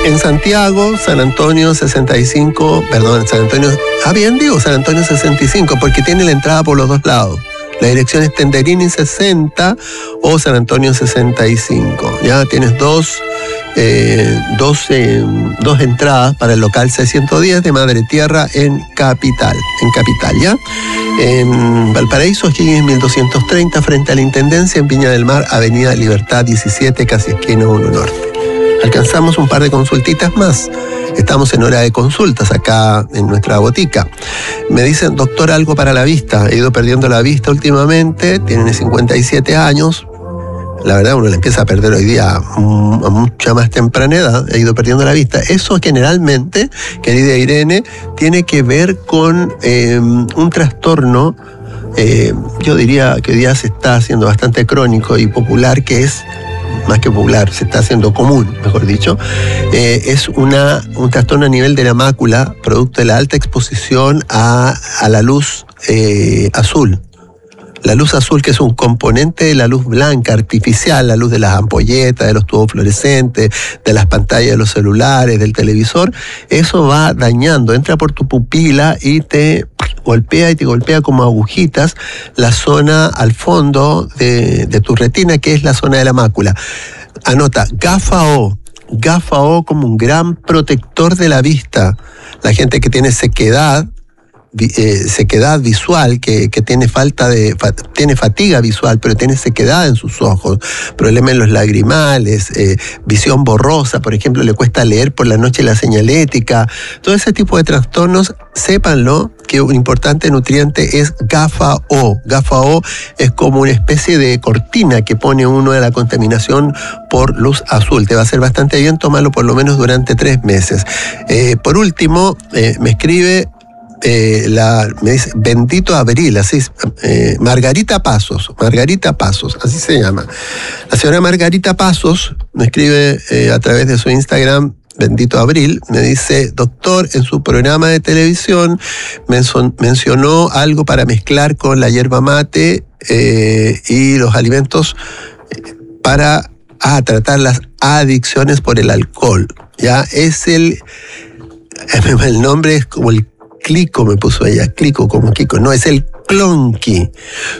En Santiago, San Antonio 65, perdón, San Antonio, San Antonio 65, porque tiene la entrada por los dos lados. La dirección es Tenderini 60 o San Antonio 65. Ya tienes dos entradas para el local 610 de Madre Tierra en Capital, ¿ya? En Valparaíso, Higgins 1230, frente a la Intendencia, en Viña del Mar, Avenida Libertad 17, casi esquina 1 Norte. Alcanzamos un par de consultitas más. Estamos en hora de consultas acá en nuestra botica. Me dicen, doctor, algo para la vista. He ido perdiendo la vista últimamente, tiene 57 años. La verdad, uno la empieza a perder hoy día a mucha más temprana edad. He ido perdiendo la vista. Eso generalmente, querida Irene, tiene que ver con un trastorno, yo diría que hoy día se está haciendo bastante crónico y popular, que es, más que popular, se está haciendo común, mejor dicho, es un trastorno a nivel de la mácula, producto de la alta exposición a la luz azul. La luz azul, que es un componente de la luz blanca artificial, la luz de las ampolletas, de los tubos fluorescentes, de las pantallas de los celulares, del televisor, eso va dañando, entra por tu pupila y te golpea como agujitas la zona al fondo de tu retina, que es la zona de la mácula. Anota, GAFA O como un gran protector de la vista. La gente que tiene sequedad visual, que tiene tiene fatiga visual, pero tiene sequedad en sus ojos, problemas en los lagrimales, visión borrosa, por ejemplo, le cuesta leer por la noche la señalética, todo ese tipo de trastornos, sépanlo que un importante nutriente es GAFA O. GAFA O es como una especie de cortina que pone uno de la contaminación por luz azul. Te va a hacer bastante bien tomarlo por lo menos durante 3 meses. Por último, me escribe me dice Bendito Abril, así Margarita Pasos, así se llama. La señora Margarita Pasos me escribe a través de su Instagram, Bendito Abril, me dice, doctor, en su programa de televisión mencionó algo para mezclar con la yerba mate y los alimentos para tratar las adicciones por el alcohol. Ya es el nombre es como el Clico, me puso ella, Clico como Kiko, no, es el Clonqui.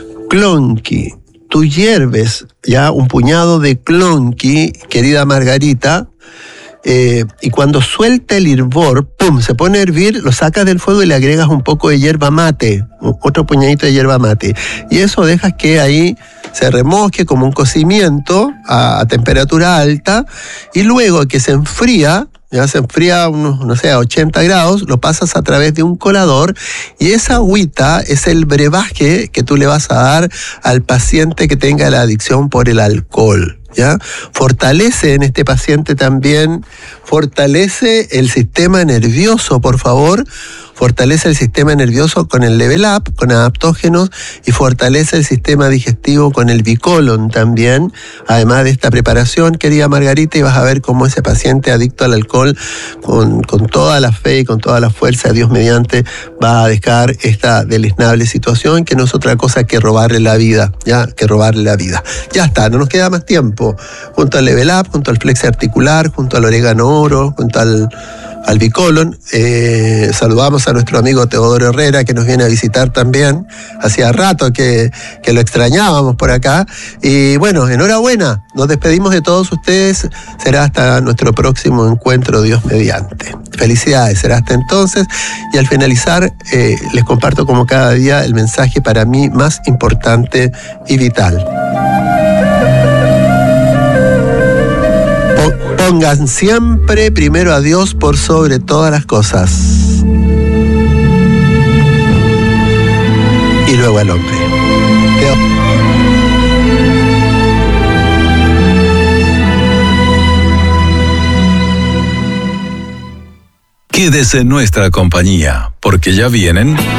Tú hierves ya un puñado de Clonqui, querida Margarita, y cuando suelta el hervor, ¡pum!, se pone a hervir, lo sacas del fuego y le agregas un poco de yerba mate, otro puñadito de yerba mate, y eso dejas que ahí se remosque como un cocimiento a temperatura alta, y luego que se enfría, ya se enfría unos, a 80 grados, lo pasas a través de un colador y esa agüita es el brebaje que tú le vas a dar al paciente que tenga la adicción por el alcohol. ¿Ya? Fortalece en este paciente también, fortalece el sistema nervioso, por favor, fortalece el sistema nervioso con el Level Up, con adaptógenos, y fortalece el sistema digestivo con el Bicolon también, además de esta preparación, querida Margarita, y vas a ver cómo ese paciente adicto al alcohol, con toda la fe y con toda la fuerza de Dios mediante, va a dejar esta deleznable situación, que no es otra cosa que robarle la vida, ya está, no nos queda más tiempo. Junto al Level Up, junto al Flex Articular, junto al Orégano Oro, junto al Bicolon, saludamos a nuestro amigo Teodoro Herrera, que nos viene a visitar también, hacía rato que lo extrañábamos por acá, y bueno, enhorabuena, nos despedimos de todos ustedes, será hasta nuestro próximo encuentro, Dios mediante. Felicidades, será hasta entonces, y al finalizar les comparto como cada día el mensaje para mí más importante y vital. Pongan siempre primero a Dios por sobre todas las cosas y luego al hombre. Quédese en nuestra compañía, porque ya vienen